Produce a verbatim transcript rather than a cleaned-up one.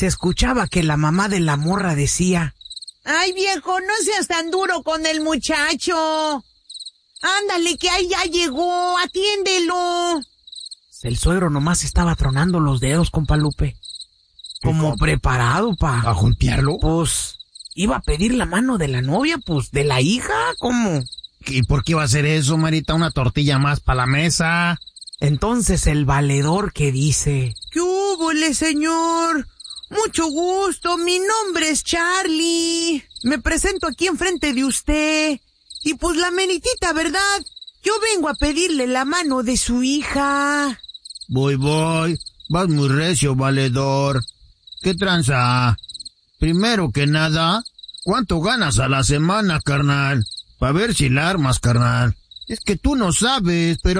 se escuchaba que la mamá de la morra decía: ¡ay, viejo, no seas tan duro con el muchacho! Ándale, que ahí ya llegó, atiéndelo. El suegro nomás estaba tronando los dedos, compa Lupe. Como preparado pa... ¿A golpearlo? Pues, iba a pedir la mano de la novia, pues, de la hija, ¿cómo? ¿Y por qué iba a hacer eso, Marita? Una tortilla más para la mesa. Entonces el valedor que dice: ¿qué húbole, señor? Mucho gusto, mi nombre es Charlie. Me presento aquí enfrente de usted. Y pues la meritita, ¿verdad? Yo vengo a pedirle la mano de su hija. Voy, voy. Vas muy recio, valedor. ¿Qué tranza? Primero que nada, ¿cuánto ganas a la semana, carnal? Pa' ver si la armas, carnal. Es que tú no sabes, pero